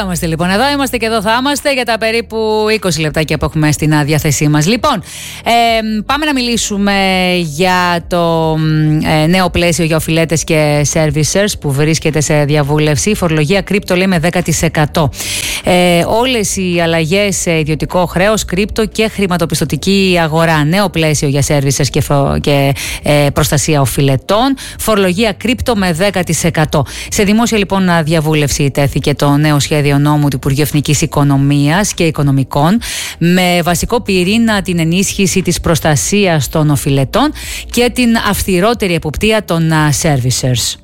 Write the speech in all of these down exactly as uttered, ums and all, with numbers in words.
Εδώ είμαστε λοιπόν, εδώ είμαστε και εδώ θα είμαστε για τα περίπου είκοσι λεπτάκια που έχουμε στην διάθεσή μας. Λοιπόν, ε, πάμε να μιλήσουμε για το ε, νέο πλαίσιο για οφειλέτες και servicers που βρίσκεται σε διαβούλευση. Η φορολογία κρύπτο λέει με δέκα τοις εκατό. Ε, όλες οι αλλαγές σε ιδιωτικό χρέος, κρύπτο και χρηματοπιστωτική αγορά. Νέο πλαίσιο για servicers και, φρο, και ε, προστασία οφειλετών. Φορολογία κρύπτο με δέκα τοις εκατό. Σε δημόσια λοιπόν διαβούλευση τέθηκε το νέο σχέδιο νόμου του Υπουργείου Εθνικής Οικονομίας και Οικονομικών με βασικό πυρήνα την ενίσχυση της προστασίας των οφειλετών και την αυστηρότερη εποπτεία των servicers.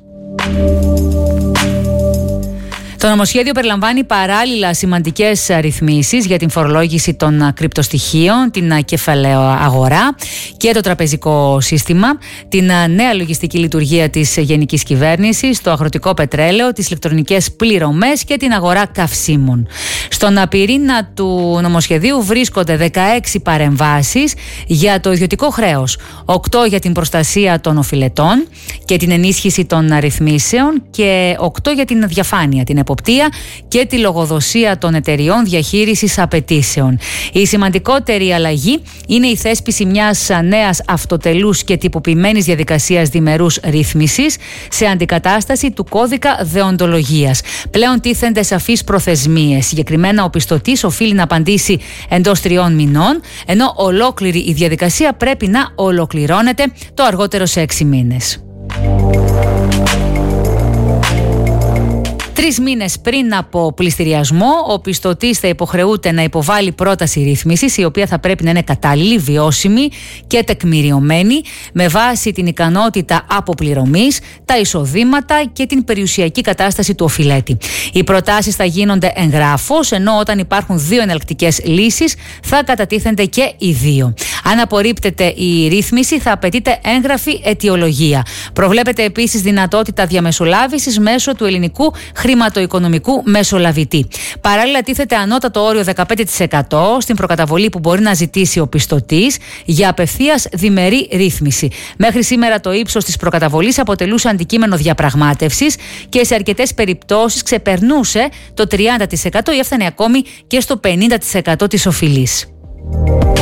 Το νομοσχέδιο περιλαμβάνει παράλληλα σημαντικές ρυθμίσεις για την φορολόγηση των κρυπτοστοιχείων, την κεφαλαιο αγορά και το τραπεζικό σύστημα, την νέα λογιστική λειτουργία της γενικής κυβέρνησης, το αγροτικό πετρέλαιο, τις ηλεκτρονικές πληρωμές και την αγορά καυσίμων. Στον πυρήνα του νομοσχεδίου βρίσκονται δεκαέξι παρεμβάσεις για το ιδιωτικό χρέος, οκτώ για την προστασία των οφειλετών και την ενίσχυση των ρυθμίσεων και οκτώ για την διαφάνεια, την εποπτεία και τη λογοδοσία των εταιριών διαχείρισης απαιτήσεων. Η σημαντικότερη αλλαγή είναι η θέσπιση μιας νέας αυτοτελούς και τυποποιημένης διαδικασίας διμερούς ρύθμισης σε αντικατάσταση του κώδικα δεοντολογίας. Πλέον τίθενται σαφείς προθεσμίες. Συγκεκριμένα, ο πιστωτής οφείλει να απαντήσει εντός τριών μηνών, ενώ ολόκληρη η διαδικασία πρέπει να ολοκληρώνεται το αργότερο σε έξι μήνες. Τρεις μήνες πριν από πληστηριασμό, ο πιστωτής θα υποχρεούται να υποβάλει πρόταση ρύθμισης, η οποία θα πρέπει να είναι κατάλληλη, βιώσιμη και τεκμηριωμένη, με βάση την ικανότητα αποπληρωμής, τα εισοδήματα και την περιουσιακή κατάσταση του οφειλέτη. Οι προτάσεις θα γίνονται εγγράφως, ενώ όταν υπάρχουν δύο εναλλακτικές λύσεις, θα κατατίθενται και οι δύο. Αν απορρίπτεται η ρύθμιση, θα απαιτείται έγγραφη αιτιολογία. Προβλέπεται επίσης δυνατότητα διαμεσολάβησης μέσω του ελληνικού χρηματοοικονομικού μεσολαβητή. Παράλληλα, τίθεται ανώτατο όριο δεκαπέντε τοις εκατό στην προκαταβολή που μπορεί να ζητήσει ο πιστωτής για απευθείας διμερή ρύθμιση. Μέχρι σήμερα το ύψος της προκαταβολής αποτελούσε αντικείμενο διαπραγμάτευσης και σε αρκετές περιπτώσεις ξεπερνούσε το τριάντα τοις εκατό ή έφτανε ακόμη και στο πενήντα τοις εκατό της οφειλής.